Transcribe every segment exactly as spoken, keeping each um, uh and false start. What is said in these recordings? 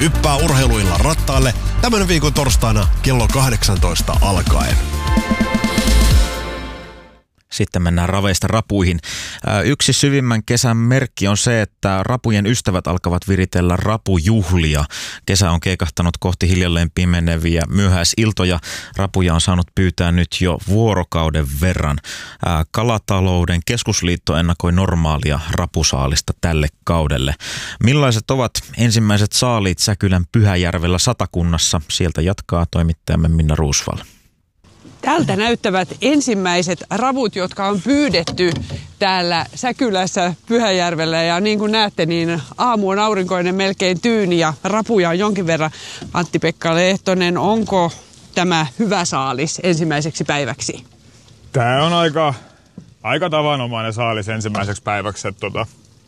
Hyppää urheiluillan rattaalle tämän viikon torstaina kello kahdeksantoista alkaen. Sitten mennään raveista rapuihin. Yksi syvimmän kesän merkki on se, että rapujen ystävät alkavat viritellä rapujuhlia. Kesä on keikahtanut kohti hiljalleen pimeneviä myöhäisiltoja. Rapuja on saanut pyytää nyt jo vuorokauden verran. Kalatalouden keskusliitto ennakoi normaalia rapusaalista tälle kaudelle. Millaiset ovat ensimmäiset saaliit Säkylän Pyhäjärvellä Satakunnassa? Sieltä jatkaa toimittajamme Minna Roosvall. Tältä näyttävät ensimmäiset ravut, jotka on pyydetty täällä Säkylässä Pyhäjärvellä. Ja niin kuin näette, niin aamu on aurinkoinen, melkein tyyni ja rapuja on jonkin verran. Antti-Pekka Lehtonen, onko tämä hyvä saalis ensimmäiseksi päiväksi? Tämä on aika, aika tavanomainen saalis ensimmäiseksi päiväksi. Että tota...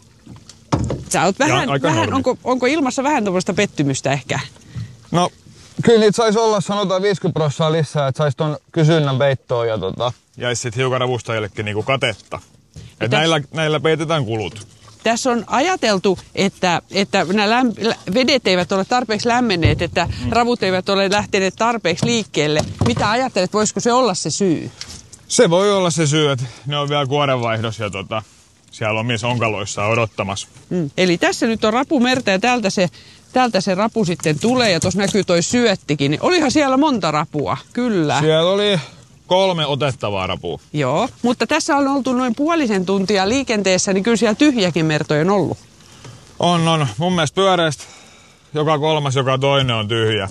Sä oot vähän, vähän onko, onko ilmassa vähän tuollaista pettymystä ehkä? No... Kyllä niitä saisi olla, sanotaan viisikymmentä prosenttia lisää, että saisi ton kysynnän peittoon ja tota... Jäisi sitten hiukan ravustajillekin niinku katetta. Et täs, näillä, näillä peitetään kulut. Tässä on ajateltu, että, että nämä lämp, vedet eivät ole tarpeeksi lämmenneet, että mm. ravut eivät ole lähteneet tarpeeksi liikkeelle. Mitä ajattelet, voisiko se olla se syy? Se voi olla se syy, että ne on vielä kuorenvaihdos ja tota, siellä omissa onkaloissa odottamassa. Mm. Eli tässä nyt on rapumerta ja täältä se... Täältä se rapu sitten tulee ja tuossa näkyy toi syöttikin. Niin olihan siellä monta rapua, kyllä. Siellä oli kolme otettavaa rapua. Joo, mutta tässä on oltu noin puolisen tuntia liikenteessä, niin kyllä siellä tyhjäkin mertoja on ollut. On, on. Mun mielestä pyöreästä joka kolmas, joka toinen on tyhjä.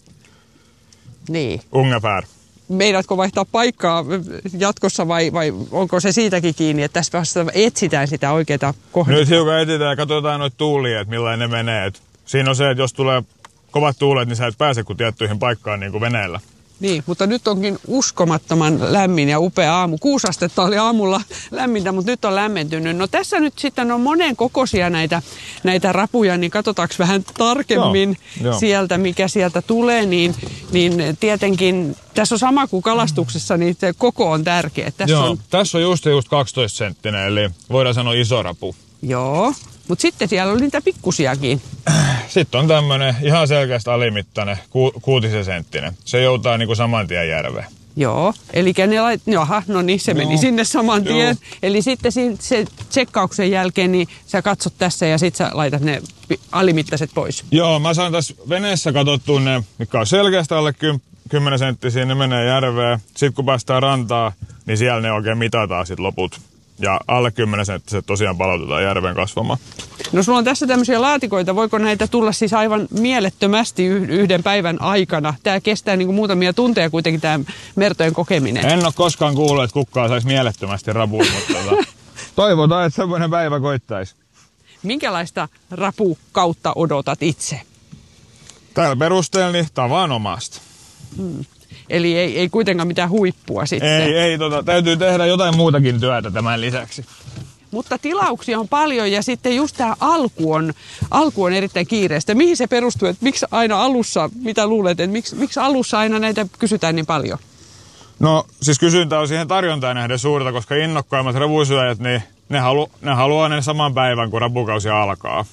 Niin. Ungefär. Meinaatko vaihtaa paikkaa jatkossa vai, vai onko se siitäkin kiinni, että tässä vasta etsitään sitä oikeaa kohdetta? Nyt hiukan etsitään ja katsotaan noita tuulia, että millainen ne menee. Et siinä on se, että jos tulee kovat tuulet, niin sä et pääse kuin tiettyihin paikkaan niin kuin veneellä. Niin, mutta nyt onkin uskomattoman lämmin ja upea aamu. Kuusi astetta oli aamulla lämmintä, mutta nyt on lämmentynyt. No tässä nyt sitten on monen kokoisia näitä, näitä rapuja, niin katsotaanko vähän tarkemmin joo, sieltä, mikä sieltä tulee. Niin, niin tietenkin tässä on sama kuin kalastuksessa, niin se koko on tärkeä. Tässä joo, on, tässä on just, just kaksitoista senttinen, eli voidaan sanoa iso rapu. Joo. Mutta sitten siellä oli niitä pikkusiakin. Sitten on tämmöinen ihan selkeästi alimittainen, ku, kuutisen senttinen. Se joutaa niinku saman tien järveen. Joo, eli ne lait... Jaha, no niin, se meni no. sinne saman tien. Joo. Eli sitten se tsekkauksen jälkeen, niin sä katsot tässä ja sitten sä laitat ne alimittaiset pois. Joo, mä sain tässä veneessä katsottua ne, mikä on selkeästi alle kymmenen senttisiä, ne menee järveen. Sitten kun päästään rantaan, niin siellä ne oikein mitataan sit loput. Ja alle kymmenen senttiset tosiaan palautetaan järven kasvamaan. No sulla on tässä tämmöisiä laatikoita. Voiko näitä tulla siis aivan mielettömästi yhden päivän aikana? Tämä kestää niin kuin muutamia tunteja kuitenkin tämä mertojen kokeminen. En ole koskaan kuullut, että kukaan saisi mielettömästi rapua, mutta toivotaan, että semmoinen päivä koittaisi. Minkälaista rapukautta odotat itse? Tällä perusteella niin tavanomaista. Hmm. Eli ei, ei kuitenkaan mitään huippua sitten. Ei, ei tota, täytyy tehdä jotain muutakin työtä tämän lisäksi. Mutta tilauksia on paljon ja sitten just tämä alku on, alku on erittäin kiireistä. Mihin se perustuu, että miksi aina alussa, mitä luulet, että miksi, miksi alussa aina näitä kysytään niin paljon? No siis kysyntä on siihen tarjontaan nähden suurta, koska innokkaimmat rapusyöjät, niin ne, halu, ne haluaa ne saman päivän, kun rapukausi alkaa.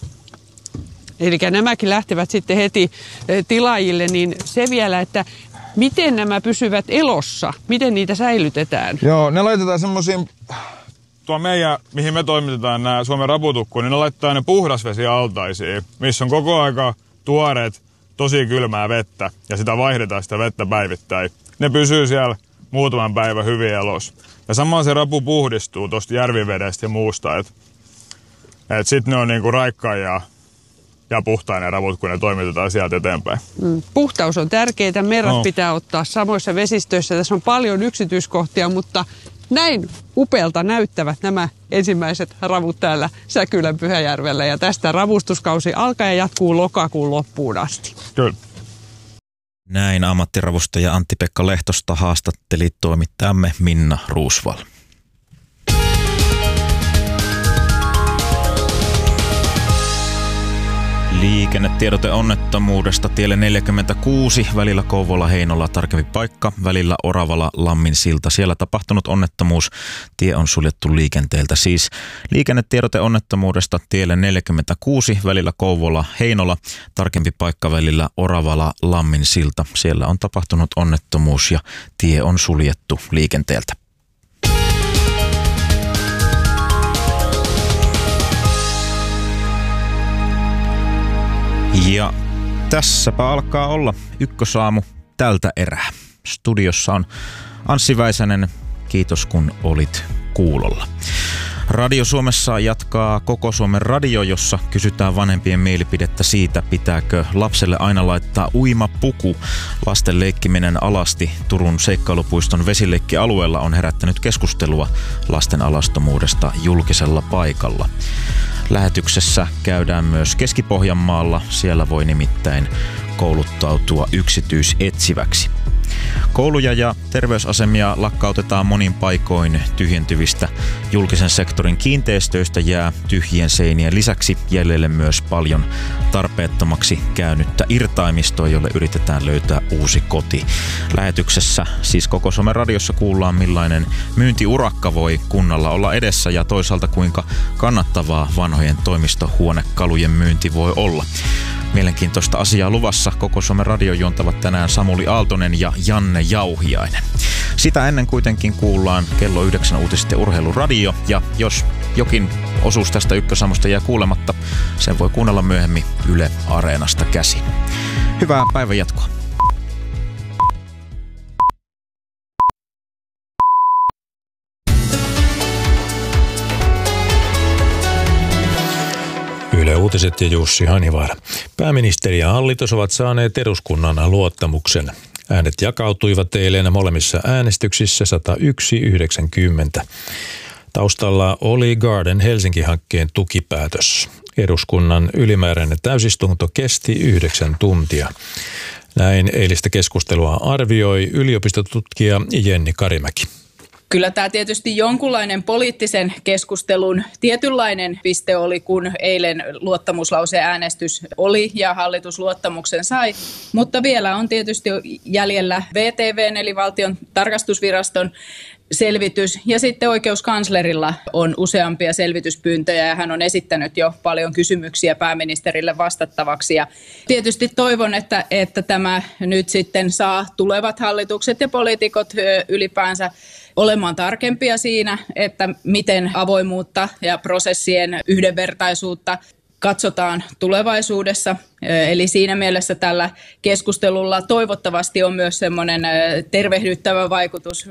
Eli nämäkin lähtevät sitten heti tilaajille, niin se vielä, että miten nämä pysyvät elossa? Miten niitä säilytetään? Joo, ne laitetaan semmoisiin, tuo meidän, mihin me toimitetaan nämä Suomen raputukkuun, niin ne laittaa ne puhdasvesialtaisiin, missä on koko aika tuoreet, tosi kylmää vettä, ja sitä vaihdetaan sitä vettä päivittäin. Ne pysyy siellä muutaman päivän hyvin elossa. Ja samalla se rapu puhdistuu tuosta järvivedestä ja muusta, että et sitten ne on niinku raikkaa ja ja puhtaan ne ravut, kun ne toimitetaan sieltä eteenpäin. Mm. Puhtaus on tärkeää, merrat no. pitää ottaa samoissa vesistöissä. Tässä on paljon yksityiskohtia, mutta näin upealta näyttävät nämä ensimmäiset ravut täällä Säkylän Pyhäjärvellä. Ja tästä ravustuskausi alkaa ja jatkuu lokakuun loppuun asti. Kyllä. Näin ammattiravustaja Antti-Pekka Lehtosta haastatteli toimittajamme Minna Roosvall. Liikennetiedote onnettomuudesta tielle neljäkymmentäkuusi välillä Kouvola-Heinola, tarkempi paikka välillä Oravala-Lamminsilta. Siellä tapahtunut onnettomuus, tie on suljettu liikenteeltä. Siis liikennetiedote onnettomuudesta tielle neljäkymmentäkuusi välillä Kouvola-Heinola, tarkempi paikka välillä Oravala-Lamminsilta. Siellä on tapahtunut onnettomuus ja tie on suljettu liikenteeltä. Ja tässäpä alkaa olla Ykkösaamu tältä erää. Studiossa on Anssi Väisänen. Kiitos kun olit kuulolla. Radio Suomessa jatkaa Koko Suomen radio, jossa kysytään vanhempien mielipidettä siitä, pitääkö lapselle aina laittaa uimapuku. Lasten leikkiminen alasti Turun seikkailupuiston vesileikkialueella on herättänyt keskustelua lasten alastomuudesta julkisella paikalla. Lähetyksessä käydään myös Keski-Pohjanmaalla. Siellä voi nimittäin kouluttautua yksityisetsiväksi. Kouluja ja terveysasemia lakkautetaan monin paikoin. Tyhjentyvistä julkisen sektorin kiinteistöistä jää tyhjien seinien lisäksi jäljelle myös paljon tarpeettomaksi käynyttä irtaimistoa, jolle yritetään löytää uusi koti. Lähetyksessä siis Koko Suomen radiossa kuullaan, millainen myyntiurakka voi kunnalla olla edessä ja toisaalta kuinka kannattavaa vanhojen toimistohuonekalujen myynti voi olla. Mielenkiintoista asiaa luvassa. Koko Suomen radio juontavat tänään Samuli Aaltonen ja Janne Jauhiainen. Sitä ennen kuitenkin kuullaan kello yhdeksän uutiset ja urheiluradio. Ja jos jokin osuus tästä Ykkösaamusta jää kuulematta, sen voi kuunnella myöhemmin Yle Areenasta käsin. Hyvää päivän jatkoa. Yle Uutiset ja Jussi Hanivaara. Pääministeri ja hallitus ovat saaneet eduskunnan luottamuksen. Äänet jakautuivat eilen molemmissa äänestyksissä sata yksi yhdeksänkymmentä. Taustalla oli Garden Helsinki-hankkeen tukipäätös. Eduskunnan ylimääräinen täysistunto kesti yhdeksän tuntia. Näin eilistä keskustelua arvioi yliopistotutkija Jenni Karimäki. Kyllä tämä tietysti jonkunlainen poliittisen keskustelun tietynlainen piste oli, kun eilen luottamuslauseäänestys oli ja hallitus luottamuksen sai. Mutta vielä on tietysti jäljellä V T V:n eli Valtion tarkastusviraston selvitys ja sitten oikeuskanslerilla on useampia selvityspyyntöjä ja hän on esittänyt jo paljon kysymyksiä pääministerille vastattavaksi. Ja tietysti toivon, että, että tämä nyt sitten saa tulevat hallitukset ja poliitikot ylipäänsä olemaan tarkempia siinä, että miten avoimuutta ja prosessien yhdenvertaisuutta katsotaan tulevaisuudessa. Eli siinä mielessä tällä keskustelulla toivottavasti on myös semmoinen tervehdyttävä vaikutus.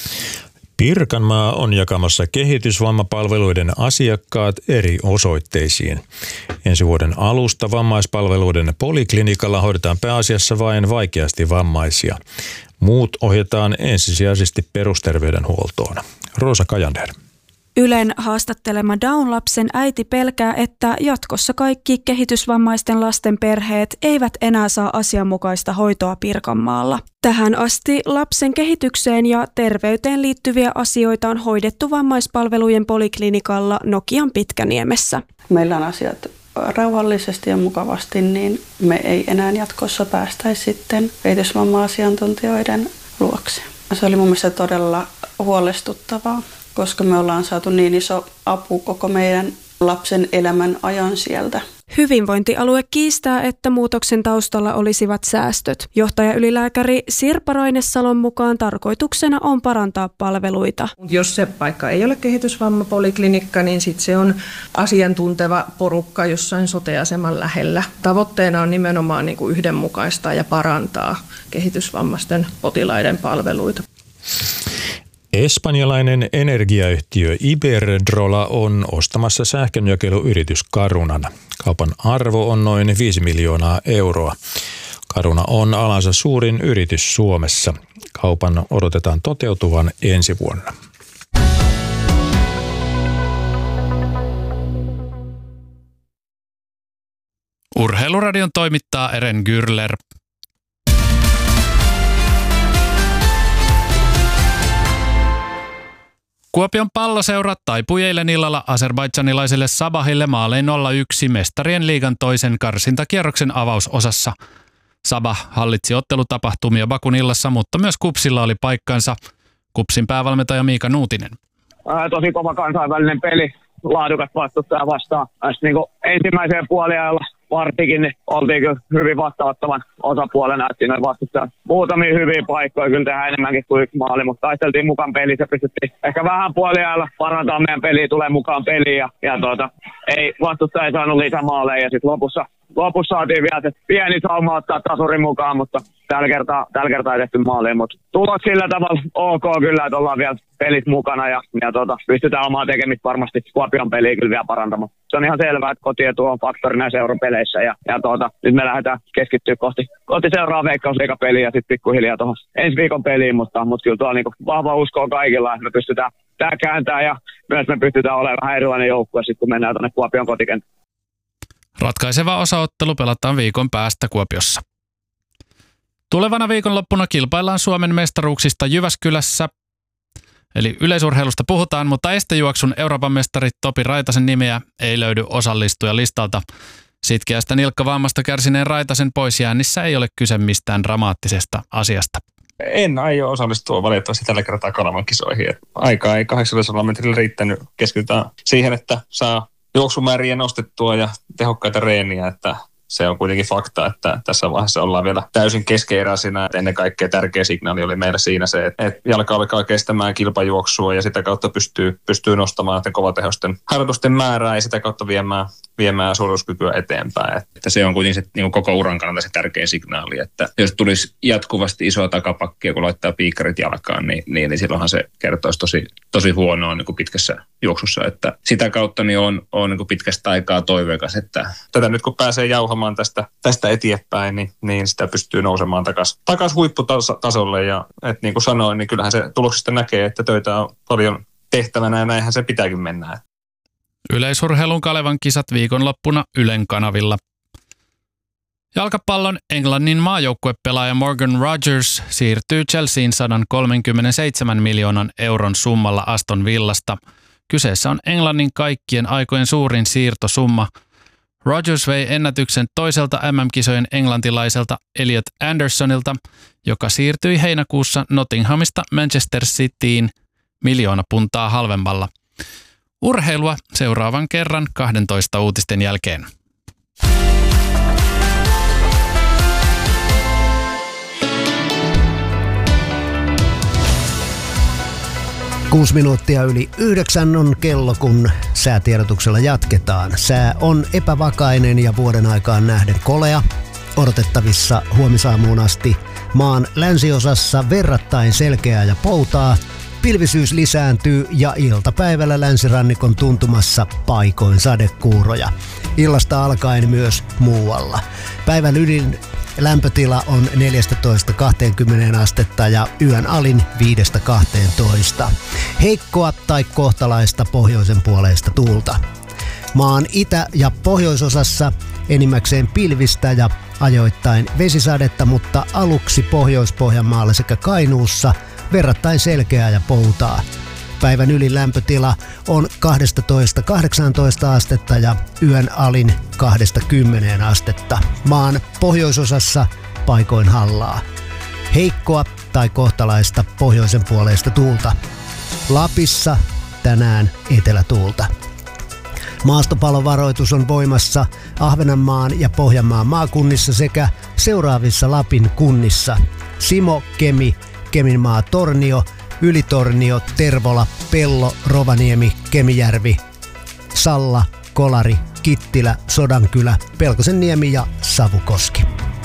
Pirkanmaa on jakamassa kehitysvammapalveluiden asiakkaat eri osoitteisiin. Ensi vuoden alusta vammaispalveluiden poliklinikalla hoidetaan pääasiassa vain vaikeasti vammaisia. Muut ohjataan ensisijaisesti perusterveydenhuoltoon. Roosa Kajander. Ylen haastattelema Down-lapsen äiti pelkää, että jatkossa kaikki kehitysvammaisten lasten perheet eivät enää saa asianmukaista hoitoa Pirkanmaalla. Tähän asti lapsen kehitykseen ja terveyteen liittyviä asioita on hoidettu vammaispalvelujen poliklinikalla Nokian Pitkäniemessä. Meillä on asiat rauhallisesti ja mukavasti, niin me ei enää jatkossa päästäisi sitten kehitysvamma-asiantuntijoiden luokse. Se oli mun mielestä todella huolestuttavaa, koska me ollaan saatu niin iso apu koko meidän lapsen elämän ajan sieltä. Hyvinvointialue kiistää, että muutoksen taustalla olisivat säästöt. Johtajaylilääkäri Sirpa Rainesalon mukaan tarkoituksena on parantaa palveluita. Jos se paikka ei ole kehitysvammapoliklinikka, niin sitten se on asiantunteva porukka jossain sote-aseman lähellä. Tavoitteena on nimenomaan niin kuin yhdenmukaistaa ja parantaa kehitysvammaisten potilaiden palveluita. Espanjalainen energiayhtiö Iberdrola on ostamassa sähkönjakeluyritys Carunan. Kaupan arvo on noin viisi miljoonaa euroa. Caruna on alansa suurin yritys Suomessa. Kaupan odotetaan toteutuvan ensi vuonna. Urheiluradion toimittaa Eren Gürler. Kuopion Palloseura taipui eilen illalla azerbaidžanilaiselle Sabahille maalein nolla yksi mestarien liigan toisen karsintakierroksen avausosassa. Sabah hallitsi ottelutapahtumia Bakun illassa, mutta myös Kupsilla oli paikkansa. Kupsin päävalmentaja Miika Nuutinen. Ää, tosi kova kansainvälinen peli, laadukas vastustaja vastaan. Niin ensimmäiseen puoliajalla varsinkin niin oltiin kyllä hyvin vastaavattoman osapuolena, että siinä oli vastustajan muutamia hyviä paikkoja, kyllä tehdään enemmänkin kuin yksi maali, mutta taisteltiin mukaan pelissä, pystyttiin ehkä vähän puoliajalla parantaa meidän peliä, tulee mukaan peliin ja, ja tuota, ei, vastustaja ei saanut lisämaaleja ja sitten lopussa, lopussa saatiin vielä se pieni sauma ottaa tasurin mukaan, mutta tällä kertaa, tällä kertaa ei tehty maaliin, mutta tulos sillä tavalla ok kyllä, että ollaan vielä pelit mukana ja, ja tuota, pystytään omaa tekemistä varmasti Kuopion peliä kyllä vielä parantamaan. Se on ihan selvää, että kotietu on faktori näissä europeleissä ja, ja tuota, nyt me lähdetään keskittyä kohti, kohti seuraavaa Veikkausliigapeliä ja sitten pikkuhiljaa tuohon ensi viikon peliin, mutta, mutta kyllä tuolla niinku vahva usko on kaikilla, että me pystytään tää kääntää ja myös me pystytään olemaan vähän erilainen joukkue sitten kun mennään tuonne Kuopion kotikenttään. Ratkaiseva osaottelu pelataan viikon päästä Kuopiossa. Tulevana viikonloppuna kilpaillaan Suomen mestaruuksista Jyväskylässä. Eli yleisurheilusta puhutaan, mutta estejuoksun Euroopan mestari Topi Raitasen nimeä ei löydy osallistujalistalta. Sitkeästä nilkkavammasta kärsineen Raitasen poisjäännissä ei ole kyse mistään dramaattisesta asiasta. En aio osallistua valitettavasti tällä kertaa Kalevan kisoihin. Aikaa ei kahdeksansataa metrillä riittänyt. Keskitytään siihen, että saa juoksumääriä nostettua ja tehokkaita reeniä, että se on kuitenkin fakta, että tässä vaiheessa ollaan vielä täysin keskeeräisinä. Ennen kaikkea tärkeä signaali oli meillä siinä se, että jalka alkaa kestämään kilpajuoksua ja sitä kautta pystyy, pystyy nostamaan näiden kovatehosten harjoitusten määrää ja sitä kautta viemään, viemään suorituskykyä eteenpäin. Että se on kuitenkin se, niin koko uran kannalta se tärkein signaali, että jos tulisi jatkuvasti isoa takapakkia, kun laittaa piikkarit jalkaan, niin, niin, niin silloinhan se kertoisi tosi, tosi huonoa niin kuin pitkässä juoksussa. Että sitä kautta niin on, on niin kuin pitkästä aikaa toiveikas, että tätä nyt kun pääsee jauhamaan tästä, tästä eteenpäin, niin, niin sitä pystyy nousemaan takaisin takas huipputasolle. Ja et niin kuin sanoin, niin kyllähän se tuloksista näkee, että töitä on paljon tehtävänä ja näinhän se pitääkin mennä. Yleisurheilun Kalevan kisat viikonloppuna Ylen kanavilla. Jalkapallon Englannin maajoukkuepelaaja Morgan Rogers siirtyy Chelsean sata kolmekymmentäseitsemän miljoonan euron summalla Aston Villasta. Kyseessä on Englannin kaikkien aikojen suurin siirtosumma. Rogers vei ennätyksen toiselta M M-kisojen englantilaiselta Elliot Andersonilta, joka siirtyi heinäkuussa Nottinghamista Manchester Cityin miljoona puntaa halvemmalla. Urheilua seuraavan kerran kahdentoista uutisten jälkeen. Kuusi minuuttia yli yhdeksän on kello, kun säätiedotuksella jatketaan. Sää on epävakainen ja vuoden aikaan nähden kolea. Odotettavissa huomisaamuun asti maan länsiosassa verrattain selkeää ja poutaa. Pilvisyys lisääntyy ja iltapäivällä länsirannikon tuntumassa paikoin sadekuuroja. Illasta alkaen myös muualla. Päivän ylin lämpötila on neljätoista kaksikymmentä astetta ja yön alin viidestä kahteentoista. Heikkoa tai kohtalaista pohjoisen puoleista tuulta. Maan itä- ja pohjoisosassa enimmäkseen pilvistä ja ajoittain vesisadetta, mutta aluksi Pohjois-Pohjanmaalla sekä Kainuussa verrattain selkeää ja poutaa. Päivän ylin lämpötila on kaksitoista kahdeksantoista astetta ja yön alin kahdesta kymmeneen astetta. Maan pohjoisosassa paikoin hallaa. Heikkoa tai kohtalaista pohjoisen puoleista tuulta. Lapissa tänään etelätuulta. Maastopalovaroitus on voimassa Ahvenanmaan ja Pohjanmaan maakunnissa sekä seuraavissa Lapin kunnissa: Simo, Kemi, Keminmaa, Tornio, Ylitornio, Tervola, Pello, Rovaniemi, Kemijärvi, Salla, Kolari, Kittilä, Sodankylä, Pelkosenniemi ja Savukoski.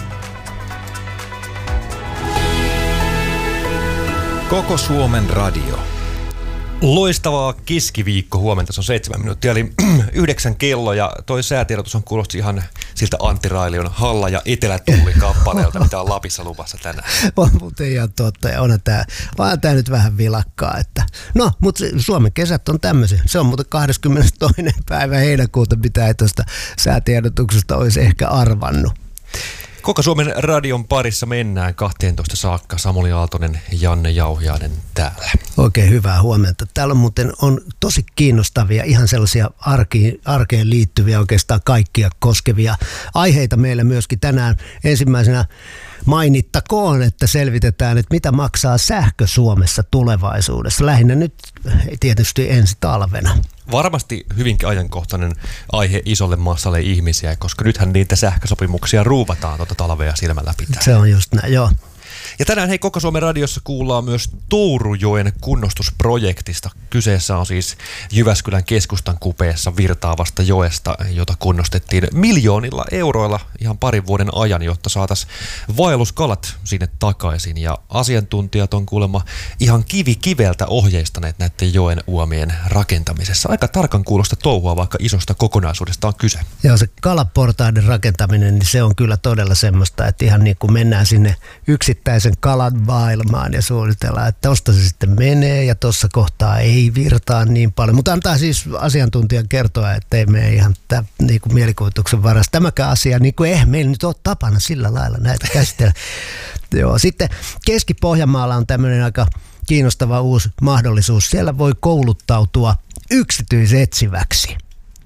Koko Suomen radio. Loistavaa keskiviikko huomenta, se on seitsemän minuuttia, eli yhdeksän kello ja toi säätiedotus on kuulosti ihan siltä Antti Railion Halla ja Etelätuuli kappaleelta, mitä on Lapissa luvassa tänään. On muuten ihan totta ja onhan tää, onhan tää nyt vähän vilakkaa, että no, mutta Suomen kesät on tämmöisiä. Se on muuten kahdeskymmenestoinen päivä heinäkuuta, mitä ei tuosta säätiedotuksesta olisi ehkä arvannut. Koko Suomen radion parissa mennään kahteentoista saakka. Samuli Aaltonen, Janne Jauhiainen täällä. Oikein hyvää huomenta. Täällä on muuten on tosi kiinnostavia, ihan sellaisia arki, arkeen liittyviä, oikeastaan kaikkia koskevia aiheita meillä myöskin tänään. Ensimmäisenä mainittakoon, että selvitetään, että mitä maksaa sähkö Suomessa tulevaisuudessa. Lähinnä nyt tietysti ensi talvena. Varmasti hyvinkin ajankohtainen aihe isolle massalle ihmisiä, koska nythän niitä sähkösopimuksia ruuvataan tuota talvea silmällä pitää. Se on just näin, joo. Ja tänään hei Koko Suomen radiossa kuullaan myös Tourujoen kunnostusprojektista. Kyseessä on siis Jyväskylän keskustan kupeessa virtaavasta joesta, jota kunnostettiin miljoonilla euroilla ihan parin vuoden ajan, jotta saataisiin vaelluskalat sinne takaisin. Ja asiantuntijat on kuulemma ihan kivi kiveltä ohjeistaneet näiden joen uomien rakentamisessa. Aika tarkan kuulosta touhua, vaikka isosta kokonaisuudesta on kyse. Joo, se kalaportaiden rakentaminen, niin se on kyllä todella semmoista, että ihan niin kuin mennään sinne yksittäisen kalan maailmaan ja suunnitellaan, että tosta se sitten menee ja tuossa kohtaa ei virtaa niin paljon. Mutta antaa siis asiantuntijan kertoa, että ei mene ihan tä, niin kuin mielikuvituksen varassa. Tämäkään asia, niin kuin eihän meillä nyt ole tapana sillä lailla näitä käsitellä. Joo, sitten Keski-Pohjanmaalla on tämmöinen aika kiinnostava uusi mahdollisuus. Siellä voi kouluttautua yksityisetsiväksi.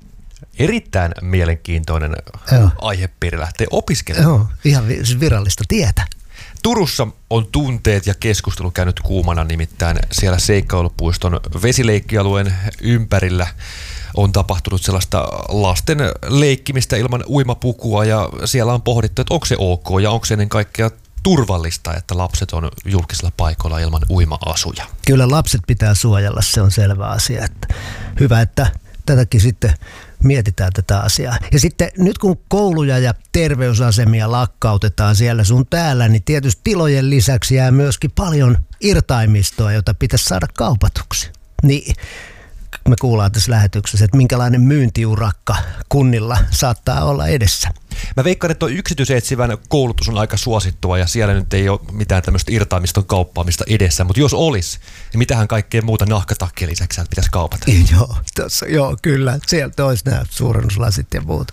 Erittäin mielenkiintoinen Joo. aihepiiri lähtee opiskelemaan. Joo, ihan virallista tietä. Turussa on tunteet ja keskustelu käynyt kuumana, nimittäin siellä seikkailupuiston vesileikkialueen ympärillä on tapahtunut sellaista lasten leikkimistä ilman uimapukua ja siellä on pohdittu, että onko se ok ja onko se ennen kaikkea turvallista, että lapset on julkisilla paikoilla ilman uima-asuja. Kyllä lapset pitää suojella, se on selvä asia. Että hyvä, että tätäkin sitten mietitään tätä asiaa. Ja sitten nyt kun kouluja ja terveysasemia lakkautetaan siellä sun täällä, niin tietysti tilojen lisäksi jää myöskin paljon irtaimistoa, jota pitäisi saada kaupatuksi. Niin me kuullaan tässä lähetyksessä, että minkälainen myyntiurakka kunnilla saattaa olla edessä. Mä veikkaan, että tuo yksityisetsivän koulutus on aika suosittua ja siellä nyt ei ole mitään tämmöistä irtaimiston kauppaamista edessä, mutta jos olisi, niin mitähän kaikkea muuta nahkatakkien lisäksi pitäisi kaupata? Joo, tossa, joo kyllä. Sieltä olisi nämä suurennuslasit ja muut.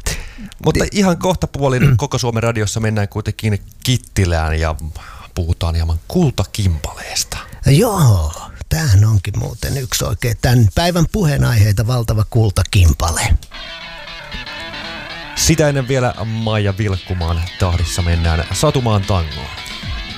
Mutta ihan kohta puolin Koko Suomen radiossa mennään kuitenkin Kittilään ja puhutaan hieman kultakimpaleesta. Joo, tämähän onkin muuten yksi oikein tämän päivän puheenaiheita valtava kultakimpale. Sitä ennen vielä Maija Vilkkumaan tahdissa mennään Satumaan tangoon.